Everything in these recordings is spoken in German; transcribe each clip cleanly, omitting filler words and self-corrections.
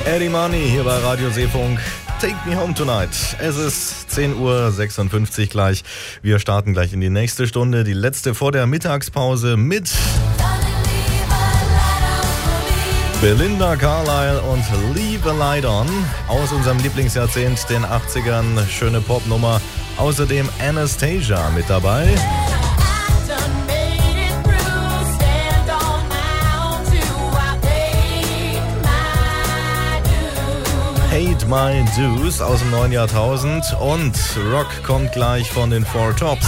Eddie Money hier bei Radio Seefunk. Take me home tonight. Es ist 10:56 Uhr gleich. Wir starten gleich in die nächste Stunde, die letzte vor der Mittagspause mit Belinda Carlisle und Leave a Light On aus unserem Lieblingsjahrzehnt, den 80ern. Schöne Popnummer. Außerdem Anastasia mit dabei. Hate My Dues aus dem neuen Jahrtausend und Rock kommt gleich von den Four Tops.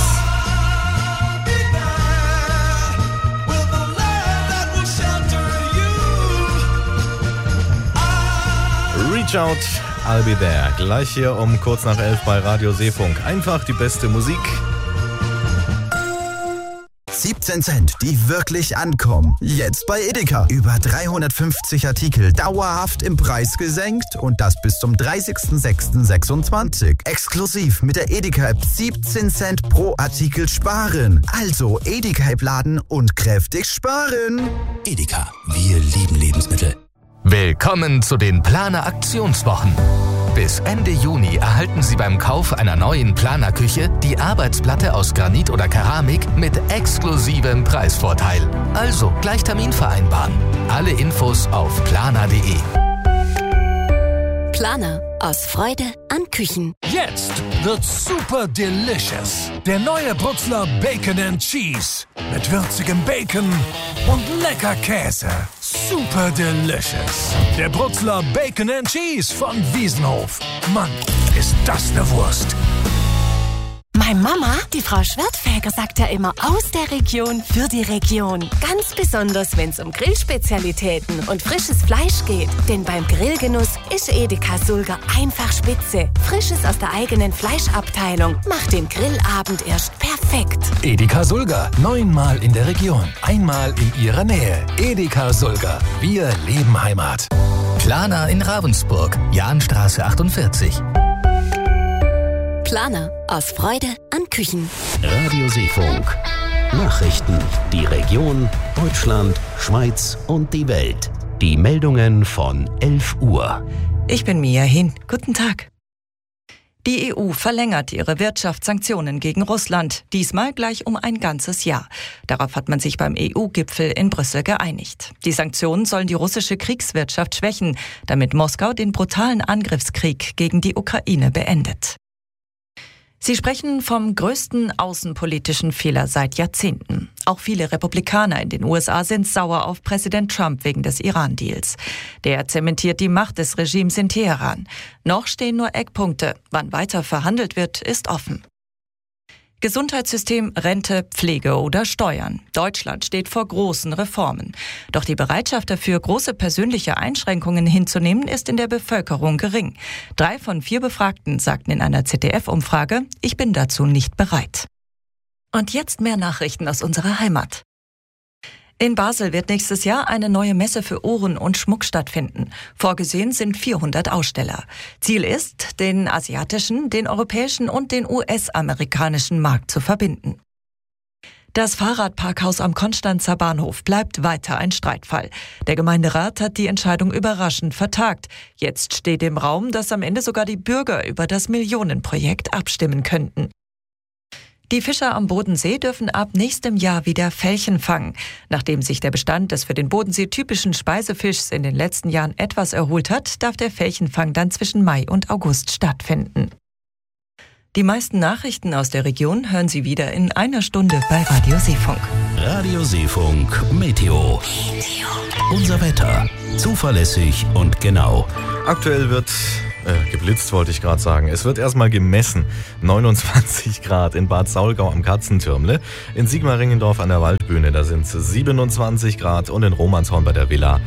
Reach Out, I'll Be There. Gleich hier um kurz nach 11 bei Radio Seefunk. Einfach die beste Musik. 17 Cent, die wirklich ankommen. Jetzt bei Edeka. Über 350 Artikel dauerhaft im Preis gesenkt und das bis zum 30.06.26. Exklusiv mit der Edeka-App 17 Cent pro Artikel sparen. Also Edeka-App laden und kräftig sparen. Edeka, wir lieben Lebensmittel. Willkommen zu den Planer Aktionswochen. Bis Ende Juni erhalten Sie beim Kauf einer neuen Planer-Küche die Arbeitsplatte aus Granit oder Keramik mit exklusivem Preisvorteil. Also gleich Termin vereinbaren. Alle Infos auf planer.de. Planer, aus Freude an Küchen. Jetzt wird super delicious. Der neue Brutzler Bacon and Cheese. Mit würzigem Bacon und lecker Käse. Super delicious. Der Brutzler Bacon and Cheese von Wiesenhof. Mann, ist das eine Wurst. Meine Mama, die Frau Schwertfeger, sagt ja immer aus der Region für die Region. Ganz besonders, wenn es um Grillspezialitäten und frisches Fleisch geht. Denn beim Grillgenuss ist Edeka Sulger einfach spitze. Frisches aus der eigenen Fleischabteilung macht den Grillabend erst perfekt. Edeka Sulger, 9-mal in der Region, einmal in Ihrer Nähe. Edeka Sulger, wir leben Heimat. Planer in Ravensburg, Jahnstraße 48. Planer, aus Freude an Küchen. Radio Seefunk. Nachrichten, die Region, Deutschland, Schweiz und die Welt. Die Meldungen von 11 Uhr. Ich bin Mia Hin. Guten Tag. Die EU verlängert ihre Wirtschaftssanktionen gegen Russland, diesmal gleich um ein ganzes Jahr. Darauf hat man sich beim EU-Gipfel in Brüssel geeinigt. Die Sanktionen sollen die russische Kriegswirtschaft schwächen, damit Moskau den brutalen Angriffskrieg gegen die Ukraine beendet. Sie sprechen vom größten außenpolitischen Fehler seit Jahrzehnten. Auch viele Republikaner in den USA sind sauer auf Präsident Trump wegen des Iran-Deals. Der zementiert die Macht des Regimes in Teheran. Noch stehen nur Eckpunkte. Wann weiter verhandelt wird, ist offen. Gesundheitssystem, Rente, Pflege oder Steuern. Deutschland steht vor großen Reformen. Doch die Bereitschaft dafür, große persönliche Einschränkungen hinzunehmen, ist in der Bevölkerung gering. 3 von 4 Befragten sagten in einer ZDF-Umfrage, ich bin dazu nicht bereit. Und jetzt mehr Nachrichten aus unserer Heimat. In Basel wird nächstes Jahr eine neue Messe für Uhren und Schmuck stattfinden. Vorgesehen sind 400 Aussteller. Ziel ist, den asiatischen, den europäischen und den US-amerikanischen Markt zu verbinden. Das Fahrradparkhaus am Konstanzer Bahnhof bleibt weiter ein Streitfall. Der Gemeinderat hat die Entscheidung überraschend vertagt. Jetzt steht im Raum, dass am Ende sogar die Bürger über das Millionenprojekt abstimmen könnten. Die Fischer am Bodensee dürfen ab nächstem Jahr wieder Felchen fangen. Nachdem sich der Bestand des für den Bodensee typischen Speisefischs in den letzten Jahren etwas erholt hat, darf der Felchenfang dann zwischen Mai und August stattfinden. Die meisten Nachrichten aus der Region hören Sie wieder in einer Stunde bei Radio Seefunk. Radio Seefunk Meteo. Unser Wetter. Zuverlässig und genau. Aktuell wird geblitzt, wollte ich gerade sagen. Es wird erstmal gemessen. 29 Grad in Bad Saulgau am Katzentürmle. In Sigmaringendorf an der Waldbühne, da sind es 27 Grad und in Romanshorn bei der Villa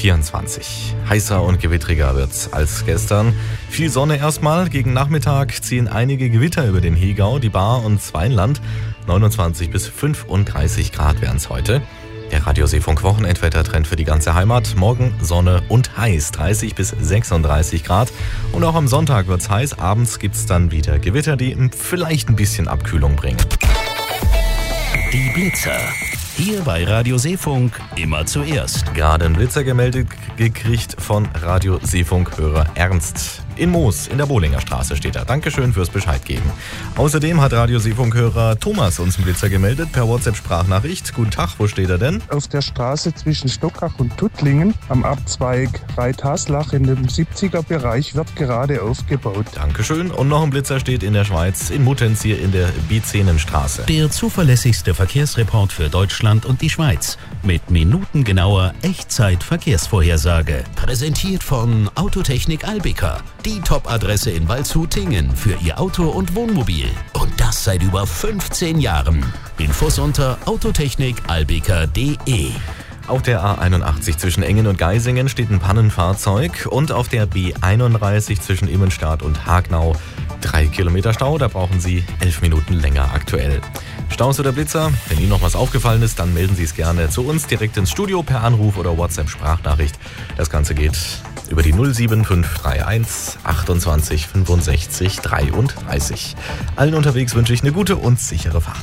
24. Heißer und gewittriger wird's als gestern. Viel Sonne erstmal. Gegen Nachmittag ziehen einige Gewitter über den Hegau, die Baar und das Weinland. 29 bis 35 Grad wären's heute. Der Radio Seefunk Wochenendwettertrend für die ganze Heimat. Morgen Sonne und heiß, 30 bis 36 Grad. Und auch am Sonntag wird's heiß. Abends gibt's dann wieder Gewitter, die vielleicht ein bisschen Abkühlung bringen. Die Blitzer. Hier bei Radio Seefunk immer zuerst. Gerade einen Blitzer gemeldet gekriegt von Radio Seefunk-Hörer Ernst. In Moos, in der Bohlinger Straße steht er. Dankeschön fürs Bescheid geben. Außerdem hat Radio Seefunk-Hörer Thomas uns einen Blitzer gemeldet per WhatsApp-Sprachnachricht. Guten Tag, wo steht er denn? Auf der Straße zwischen Stockach und Tuttlingen am Abzweig Reithaslach in dem 70er-Bereich wird gerade aufgebaut. Dankeschön. Und noch ein Blitzer steht in der Schweiz, in Muttenz hier in der Bizenenstraße. Der zuverlässigste Verkehrsreport für Deutschland und die Schweiz. Mit minutengenauer Echtzeit-Verkehrsvorhersage. Präsentiert von Autotechnik Albika. Die Top-Adresse in Waldshut-Tingen für Ihr Auto und Wohnmobil. Und das seit über 15 Jahren. Infos unter autotechnikalbika.de. Auf der A81 zwischen Engen und Geisingen steht ein Pannenfahrzeug und auf der B31 zwischen Immenstadt und Hagnau 3 Kilometer Stau. Da brauchen Sie 11 Minuten länger aktuell. Staus oder Blitzer? Wenn Ihnen noch was aufgefallen ist, dann melden Sie es gerne zu uns direkt ins Studio per Anruf oder WhatsApp-Sprachnachricht. Das Ganze geht über die 07531 28 65 33. Allen unterwegs wünsche ich eine gute und sichere Fahrt.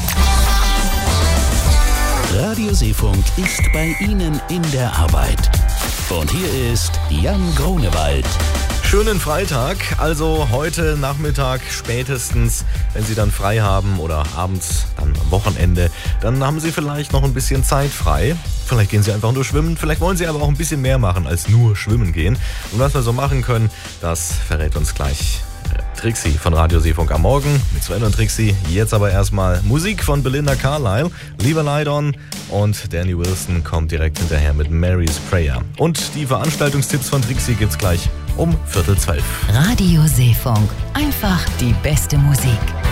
Radio Seefunk ist bei Ihnen in der Arbeit. Und hier ist Jan Grunewald. Schönen Freitag, also heute Nachmittag spätestens, wenn Sie dann frei haben oder abends dann am Wochenende, dann haben Sie vielleicht noch ein bisschen Zeit frei. Vielleicht gehen Sie einfach nur schwimmen, vielleicht wollen Sie aber auch ein bisschen mehr machen als nur schwimmen gehen. Und was wir so machen können, das verrät uns gleich Trixie von Radio Seefunk am Morgen mit Sven und Trixie. Jetzt aber erstmal Musik von Belinda Carlisle, Leave a Light On, und Danny Wilson kommt direkt hinterher mit Mary's Prayer. Und die Veranstaltungstipps von Trixie gibt's gleich um 11:45. Radio Seefunk, einfach die beste Musik.